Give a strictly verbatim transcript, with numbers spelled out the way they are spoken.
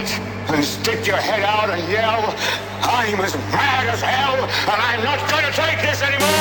it and stick your head out and yell, I'm as mad as hell and I'm not gonna take